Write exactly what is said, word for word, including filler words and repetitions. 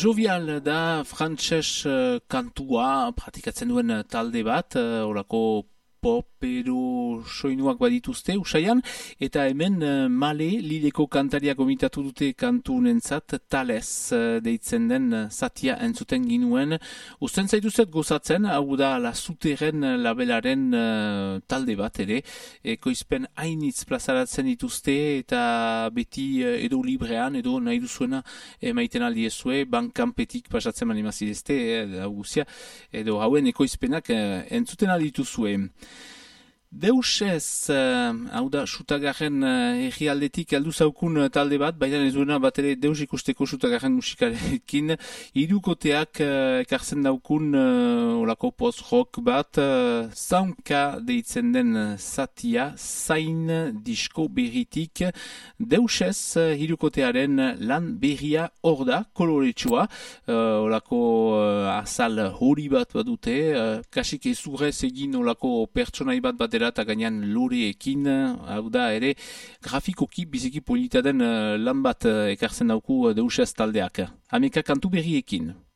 Jovial da frantses uh, kantua pratikatzen duen talde bat, uh, orako popero soinuak badituzte usaian, eta hemen uh, Male Lileko kantaria gomitatu dute kantunentzat Tales uh, deitzen den uh, zatia entzuten ginuen. Usten zaituzet gozatzen, hau da La Suteren labelaren uh, talde bat ere, ekoizpen hainitz plazaratzen dituzte eta beti uh, edo librean edo nahi duzuena emaiten aldiezue, bankanpetik pasatzen manimazidezte, eh, guzia, edo hauen ekoizpenak eh, entzuten aldituzue. Deus ez, uh, hau da, sutagarren uh, egialdetik heldu zaukun uh, talde bat, baina ez duena bat ere deus ikusteko sutagarren musikarekin, hirukoteak uh, ekartzen daukun uh, olako post-rock bat, uh, zaunka deitzen den uh, zatia, zain disko berritik, deus ez, uh, hirukotearen lan berria hor da, koloretsua, uh, olako uh, azal hori bat badute, uh, kasik ezurrez egin olako pertsonai bat bat eta gainean loreekin, hau da ere grafikoki biziki polita den uh, lan bat uh, ekartzen dauku uh, deusez taldeak. Hameka kantu berriekin.